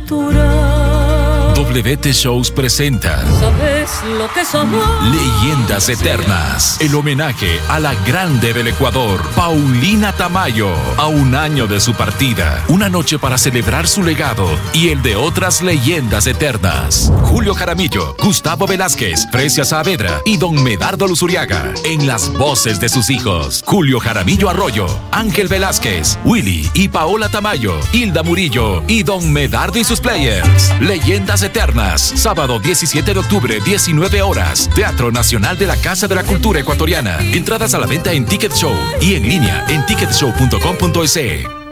natural. WT Shows presenta ¿Sabes lo que somos? Leyendas Eternas. El homenaje a la grande del Ecuador, Paulina Tamayo. A un año de su partida, una noche para celebrar su legado y el de otras leyendas eternas. Julio Jaramillo, Gustavo Velázquez, Fresia Saavedra y don Medardo Luzuriaga. En las voces de sus hijos, Julio Jaramillo Arroyo, Ángel Velázquez, Willy y Paola Tamayo, Hilda Murillo y don Medardo y sus players. Leyendas Eternas, sábado 17 de octubre, 19 horas. Teatro Nacional de la Casa de la Cultura Ecuatoriana. Entradas a la venta en Ticket Show y en línea en ticketshow.com.es.